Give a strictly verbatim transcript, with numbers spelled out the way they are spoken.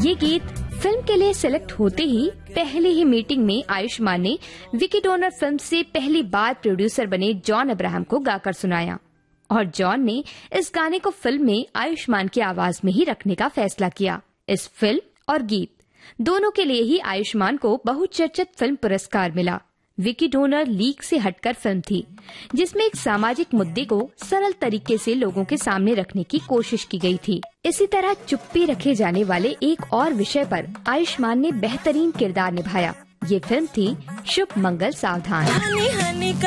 ये गीत फिल्म के लिए सिलेक्ट होते ही पहले ही मीटिंग में आयुष्मान ने विकी डोनर फिल्म से पहली बार प्रोड्यूसर बने जॉन अब्राहम को गाकर सुनाया और जॉन ने इस गाने को फिल्म में आयुष्मान की आवाज में ही रखने का फैसला किया। इस फिल्म और गीत दोनों के लिए ही आयुष्मान को बहुचर्चित फिल्म पुरस्कार मिला। विकी डोनर लीक से हटकर फिल्म थी जिसमें एक सामाजिक मुद्दे को सरल तरीके से लोगों के सामने रखने की कोशिश की गई थी। इसी तरह चुप्पी रखे जाने वाले एक और विषय पर आयुष्मान ने बेहतरीन किरदार निभाया। ये फिल्म थी शुभ मंगल सावधान।